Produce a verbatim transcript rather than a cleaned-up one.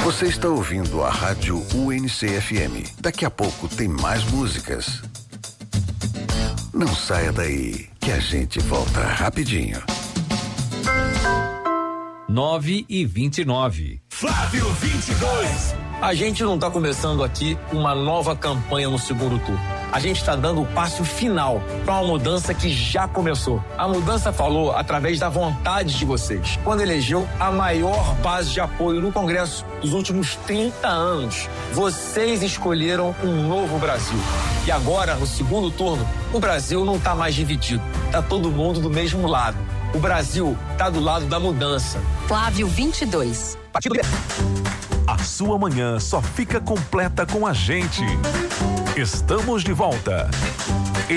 Você está ouvindo a Rádio U N C F M. Daqui a pouco tem mais músicas. Não saia daí, que a gente volta rapidinho. nove e vinte e nove. Flávio vinte e dois. A gente não está começando aqui uma nova campanha no segundo turno. A gente está dando o passo final para uma mudança que já começou. A mudança falou através da vontade de vocês, quando elegeu a maior base de apoio no Congresso dos últimos trinta anos. Vocês escolheram um novo Brasil. E agora, no segundo turno, o Brasil não está mais dividido. Está todo mundo do mesmo lado. O Brasil está do lado da mudança. Flávio vinte e dois. Partido A sua manhã só fica completa com a gente. Estamos de volta.